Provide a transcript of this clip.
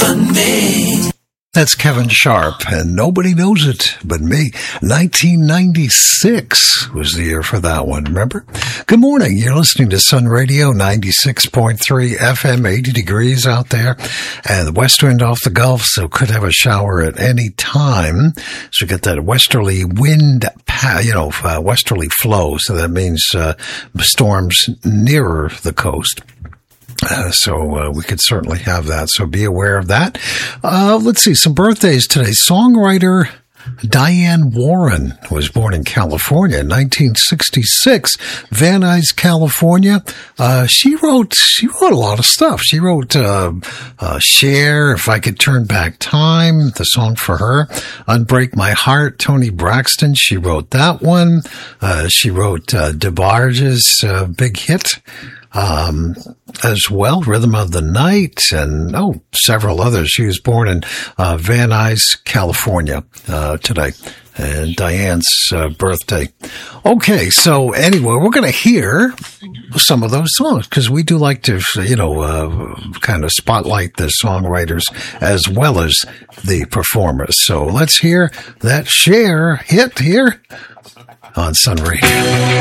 but me. That's Kevin Sharp, and nobody knows it but me. 1996 was the year for that one, remember? Good morning. You're listening to Sun Radio, 96.3 FM, 80 degrees out there, and the west wind off the Gulf, so could have a shower at any time. So you get that westerly wind, westerly flow, so that means storms nearer the coast. So we could certainly have that. So be aware of that. Let's see, some birthdays today. Songwriter Diane Warren was born in California in 1966. Van Nuys, California. She wrote a lot of stuff. She wrote Cher, If I Could Turn Back Time, the song for her. Unbreak My Heart, Toni Braxton. She wrote that one. She wrote DeBarge's big hit. As well, Rhythm of the Night, and several others. She was born in Van Nuys, California today, and Diane's birthday. Okay, so anyway, we're going to hear some of those songs because we do like to, kind of spotlight the songwriters as well as the performers. So let's hear that Cher hit here on Sun Radio.